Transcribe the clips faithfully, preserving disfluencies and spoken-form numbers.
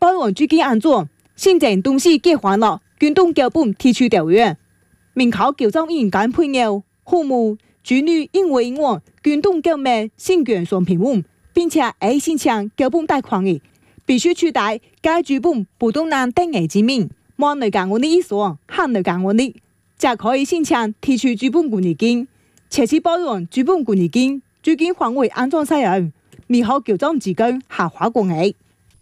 包容最近安怎？新政东西结婚了，军动脚本提出调阅。民考九张应干配偶，父母子女因为因为军动脚咩性权双平稳，并且爱心强脚本贷款的，必须取代该剧本不动难等额之名，冇内干我的意思，喊内干我的，才可以申请提出剧本管理金。切实包容剧本管理金，最近范围安装使用，民考九张之間下滑過額。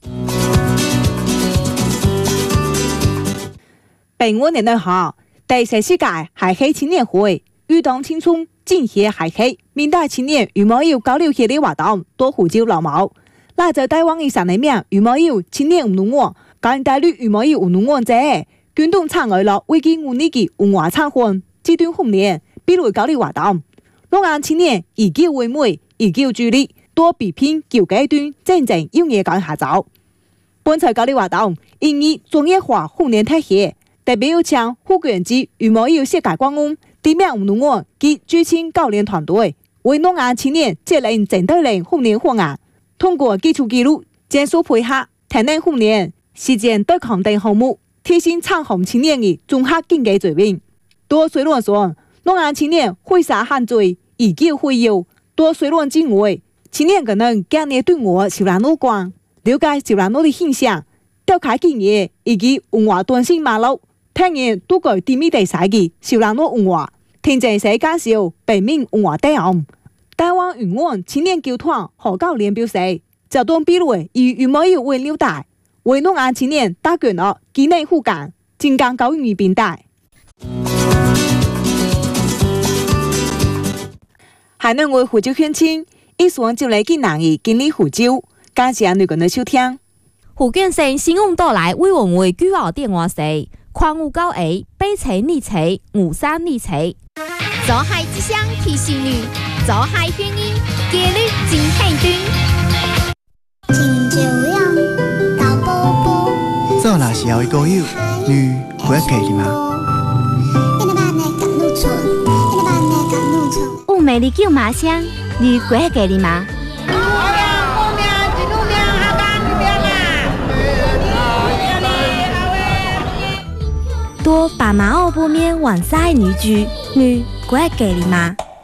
本我年代下，第四世界海黑青年會遇當青春進行海黑，明代青年有冇有交流協的活動，多呼召老毛。那在台灣以上的面有冇有青年運動員，教大陸有冇有運動員者，軍動參與了維基五年嘅文化參訓，這段訓練比如交流活動。兩岸青年以舊為美，以舊助力，多比拼舊階段真正用嘢講下走。本次交流活動因以專業化訓練體系。代表將副權之羽毛有世界光安地面運動員及駐青教練團隊，為兩岸青年接連整隊人訓練方案，通過基礎記錄、戰術配合、體能訓練、實踐對抗等項目，提升參紅青年的綜合競技水平。多水論說，兩岸青年會殺限罪，以救會友。多水論之外，青年可能今年對我小蘭路關，了解小蘭路的現象，調開經驗以及文化斷性馬路。聽人都改地面地曬嘅小蘭路文化，聽正寫介紹北面文化地案。台灣沿岸青年交團和教練表示，這段比賽以羽毛有為了大，為兩岸青年打拳了技能互感，增加教育平台。海南為湖州鄉親，一雙就嚟艱難嘅經歷湖州，感謝你個人收聽。 湖建省新運到來為我們為居奧電話社。礦物高 A 北斜逆斜五三逆斜， 走海之鄉提醒你，走海原因幾率真很短。 真朝陽到寶寶， 做那是要一個友，你會記你嗎？ 烏美麗叫馬香，你會記你嗎？多把馬奧波面晚晒女居，女會給你嗎？